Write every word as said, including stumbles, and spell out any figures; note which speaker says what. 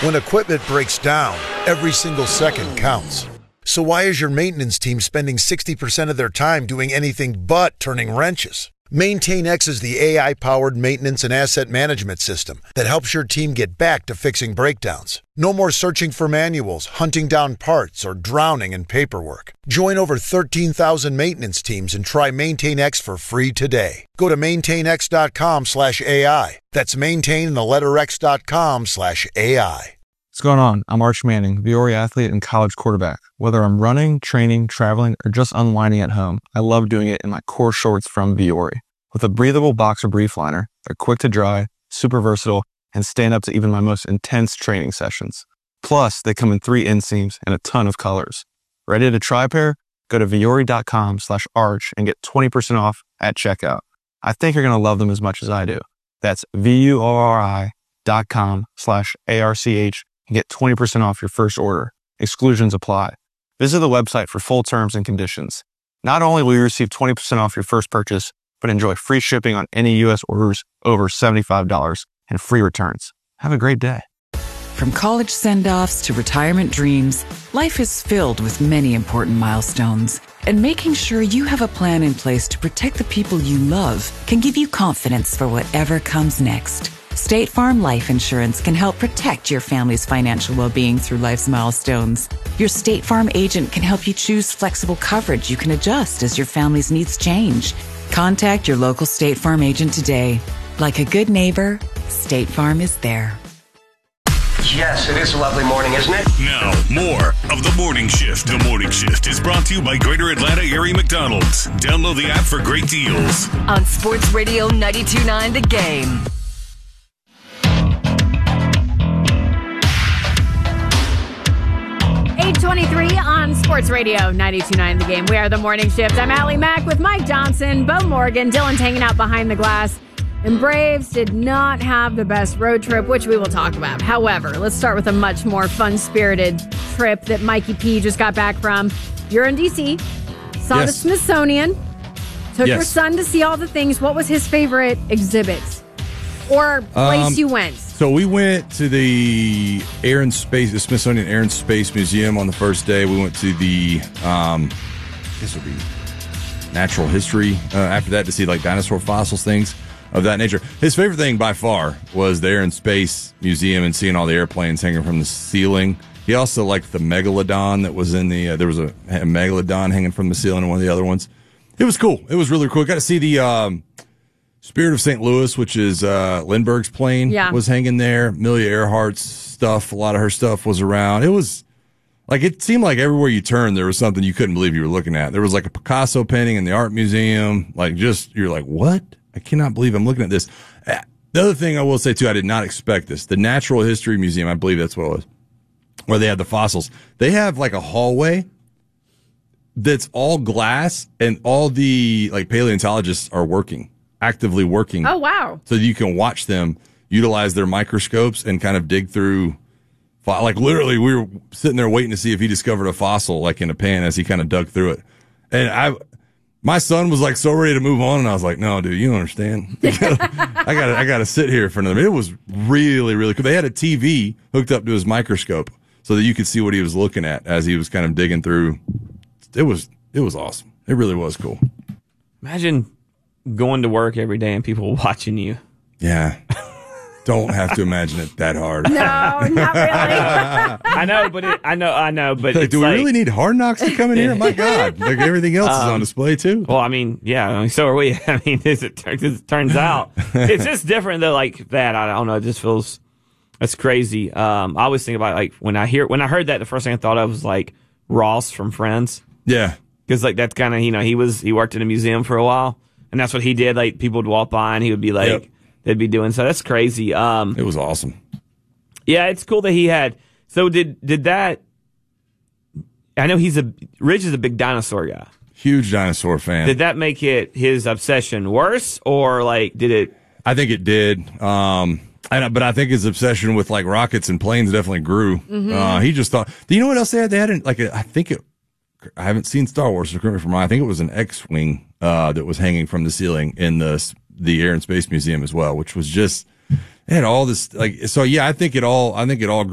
Speaker 1: When equipment breaks down, every single second counts. So why is your maintenance team spending sixty percent of their time doing anything but turning wrenches? MaintainX is the A I-powered maintenance and asset management system that helps your team get back to fixing breakdowns. No more searching for manuals, hunting down parts, or drowning in paperwork. Join over thirteen thousand maintenance teams and try MaintainX for free today. Go to maintainx.com slash AI. That's maintain the letter x.com slash AI.
Speaker 2: What's going on? I'm Arch Manning, Viore athlete and college quarterback. Whether I'm running, training, traveling, or just unwinding at home, I love doing it in my core shorts from Viore. With a breathable boxer brief liner, they're quick to dry, super versatile, and stand up to even my most intense training sessions. Plus, they come in three inseams and a ton of colors. Ready to try a pair? Go to Viore.com slash arch and get twenty percent off at checkout. I think you're going to love them as much as I do. That's V-U-O-R-I dot com slash A-R-C-H and get twenty percent off your first order. Exclusions apply. Visit the website for full terms and conditions. Not only will you receive twenty percent off your first purchase, but enjoy free shipping on any U S orders over seventy-five dollars and free returns. Have a great day.
Speaker 3: From college send-offs to retirement dreams, life is filled with many important milestones. And making sure you have a plan in place to protect the people you love can give you confidence for whatever comes next. State Farm Life Insurance can help protect your family's financial well-being through life's milestones. Your State Farm agent can help you choose flexible coverage you can adjust as your family's needs change. Contact your local State Farm agent today. Like a good neighbor, State Farm is there.
Speaker 4: Yes, it is a lovely morning, isn't it?
Speaker 5: Now, more of The Morning Shift. The Morning Shift is brought to you by Greater Atlanta Erie McDonald's. Download the app for great deals.
Speaker 6: On Sports Radio ninety-two point nine The Game.
Speaker 7: eight twenty-three on Sports Radio ninety-two point nine The Game. We are The Morning Shift. I'm Allie Mack with Mike Johnson, Bo Morgan, Dylan's hanging out behind the glass. And Braves did not have the best road trip, which we will talk about. However, let's start with a much more fun-spirited trip that Mikey P just got back from. You're in D C, saw yes. the Smithsonian, took yes. your son to see all the things. What was his favorite exhibit or place um, you went?
Speaker 8: So we went to the Air and Space, the Smithsonian Air and Space Museum on the first day. We went to the, um, I guess it would be natural history uh, after that to see like dinosaur fossils, things of that nature. His favorite thing by far was the Air and Space Museum and seeing all the airplanes hanging from the ceiling. He also liked the megalodon that was in the, uh, there was a, a megalodon hanging from the ceiling in one of the other ones. It was cool. It was really cool. Got to see the um, Spirit of Saint Louis, which is uh, Lindbergh's plane, yeah. was hanging there. Amelia Earhart's stuff, a lot of her stuff was around. It was like, it seemed like everywhere you turned, there was something you couldn't believe you were looking at. There was like a Picasso painting in the art museum. Like just, you're like, what? I cannot believe I'm looking at this. The other thing I will say, too, I did not expect this. The Natural History Museum, I believe that's what it was, where they had the fossils. They have like a hallway that's all glass, and all the like paleontologists are working, actively working.
Speaker 7: Oh, wow.
Speaker 8: So you can watch them utilize their microscopes and kind of dig through. Like literally, we were sitting there waiting to see if he discovered a fossil, like in a pan, as he kind of dug through it. And I... My son was like so ready to move on, and I was like, "No, dude, you don't understand. I got, I got to sit here for another." It was really, really cool. They had a T V hooked up to his microscope so that you could see what he was looking at as he was kind of digging through. It was, it was awesome. It really was cool.
Speaker 9: Imagine going to work every day and people watching you.
Speaker 8: Yeah. Don't have to imagine it that hard.
Speaker 7: No, not really.
Speaker 9: I know, but it, I know, I know, but
Speaker 8: like,
Speaker 9: it's
Speaker 8: do we
Speaker 9: like,
Speaker 8: really need Hard Knocks to come in here? My God, like everything else um, is on display too.
Speaker 9: Well, I mean, yeah, I mean, so are we. I mean, as it, as it turns out, it's just different though. Like that, I don't know. It just feels that's crazy. Um, I always think about like when I hear when I heard that, the first thing I thought of was like Ross from Friends.
Speaker 8: Yeah,
Speaker 9: because like that's kind of you know he was he worked in a museum for a while, and that's what he did. Like people would walk by and he would be like. Yep. They'd be doing so. That's crazy. Um,
Speaker 8: it was awesome.
Speaker 9: Yeah, it's cool that he had. So did did that? I know he's a Rich is a big dinosaur guy.
Speaker 8: Huge dinosaur fan.
Speaker 9: Did that make it his obsession worse, or like did it?
Speaker 8: I think it did. Um, and, but I think his obsession with like rockets and planes definitely grew. Mm-hmm. Uh, he just thought. Do you know what else they had? They had an, like a, I think it. I haven't seen Star Wars. So correct me if I'm wrong. I think it was an X-wing uh, that was hanging from the ceiling in the. the Air and Space Museum as well, which was just, it had all this, like, so yeah, I think it all, I think it all